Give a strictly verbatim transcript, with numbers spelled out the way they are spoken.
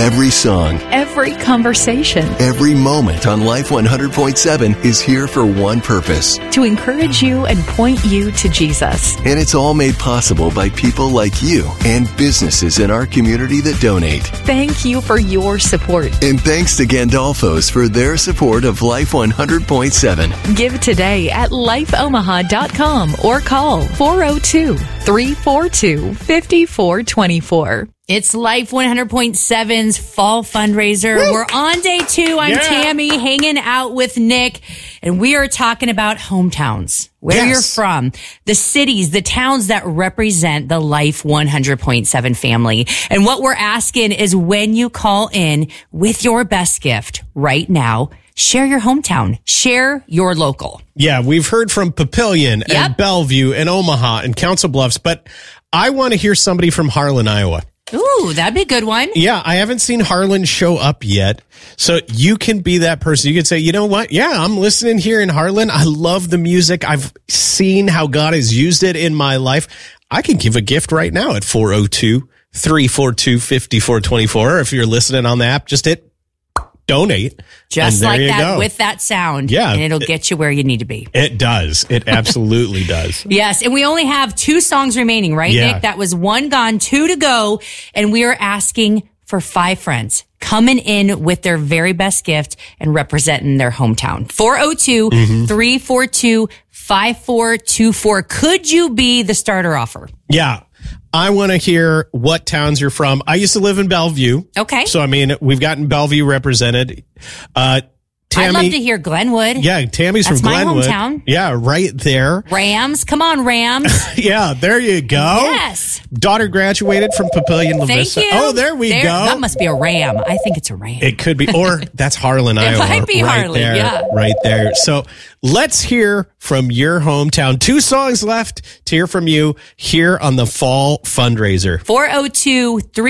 Every song, every conversation, every moment on Life one hundred point seven is here for one purpose. to encourage you and point you to Jesus. And it's all made possible by people like you and businesses in our community that donate. Thank you for your support. And thanks to Gandolfo's for their support of Life one hundred point seven. Give today at life omaha dot com or call four oh two, three four two, five four two four. It's Life one hundred point seven's fall fundraiser. Woo! We're on day two. I'm Yeah. Tammy, hanging out with Nick, and we are talking about hometowns, where Yes. you're from, the cities, the towns that represent the Life one hundred point seven family. And what we're asking is, when you call in with your best gift right now, share your hometown, share your local. Yeah, we've heard from Papillion and Yep. Bellevue and Omaha and Council Bluffs, but I want to hear somebody from Harlan, Iowa. Ooh, that'd be a good one. Yeah, I haven't seen Harlan show up yet. So you can be that person. You could say, you know what? Yeah, I'm listening here in Harlan. I love the music. I've seen how God has used it in my life. I can give a gift right now at four oh two, three four two, five four two four. Or if you're listening on the app, just hit donate. Just and there like you that, go. with that sound. Yeah. And it'll get you where you need to be. It does. It absolutely does. Yes, and we only have two songs remaining, right, Yeah. Nick? That was one gone, two to go, and we are asking for five friends coming in with their very best gift and representing their hometown. four oh two, three four two, five four two four. Could you be the starter offer? Yeah. I want to hear what towns you're from. I used to live in Bellevue. Okay. So, I mean, we've gotten Bellevue represented. Uh, Tammy. I'd love to hear Glenwood. Yeah, Tammy's That's from my Glenwood. hometown. Yeah, right there. Rams. Come on, Rams. Yeah, there you go. Yes. Daughter graduated from Papillion La Thank Vista. you. Oh, there we go. That must be a Ram. I think it's a Ram. It could be, or that's Harlan, It Iowa. might be right Harlan, there, yeah. right there. So let's hear from your hometown. Two songs left to hear from you here on the Fall Fundraiser. four oh two, three